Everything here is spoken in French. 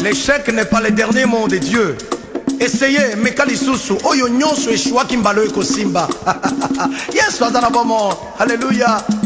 L'échec n'est pas le dernier mot de Dieu. Essayez, mekali susu, oyo nyonso eshua kimbalo eko simba. Yes, wazana bomo. Alléluia.